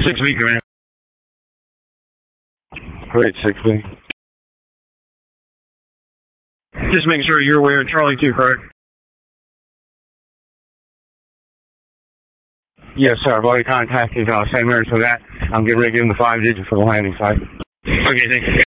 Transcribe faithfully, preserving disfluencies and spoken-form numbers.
Six B, man. Great, six B. Just making sure you're aware. Charlie two, correct? Yes, sir. I've already contacted uh, Saint Mary's for that. I'm getting ready to give them the five digits for the landing site. Okay, thank you.